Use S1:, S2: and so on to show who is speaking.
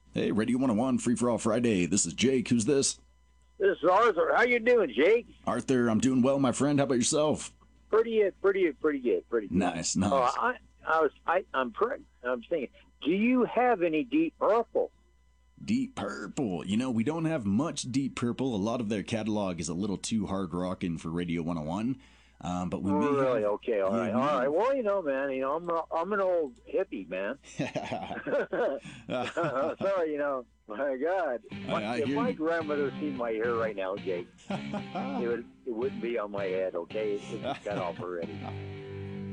S1: Hey, Radio 101, Free for All Friday. This is Jake. Who's this?
S2: This is Arthur. How you doing, Jake?
S1: Arthur, I'm doing well, my friend. How about yourself?
S2: Pretty good.
S1: Nice, nice.
S2: I'm thinking, do you have any Deep Purple?
S1: Deep Purple. We don't have much Deep Purple. A lot of their catalog is a little too hard rocking for Radio 101. But we may
S2: Really?
S1: have,
S2: Okay, all right,
S1: yeah,
S2: all right. Well, man, I'm an old hippie, man. Sorry, my God. If
S1: hear
S2: my
S1: you.
S2: grandmother seen my hair right now, Jake, it wouldn't be on my head, okay? It's cut off already.